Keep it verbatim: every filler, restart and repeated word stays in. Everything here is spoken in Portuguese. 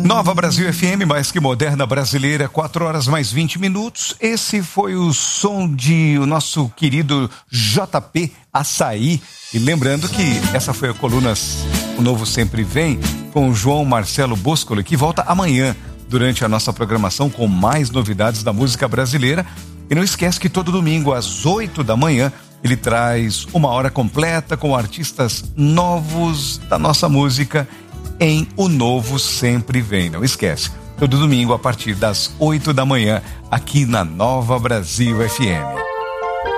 Nova Brasil F M, mais que moderna brasileira, quatro horas mais vinte minutos. Esse foi o som de o nosso querido J P Açaí. E lembrando que essa foi a coluna O Novo Sempre Vem, com o João Marcelo Boscoli, que volta amanhã durante a nossa programação com mais novidades da música brasileira. E não esquece que todo domingo às oito da manhã ele traz uma hora completa com artistas novos da nossa música em O Novo Sempre Vem. Não esquece, todo domingo a partir das oito da manhã, aqui na Nova Brasil F M.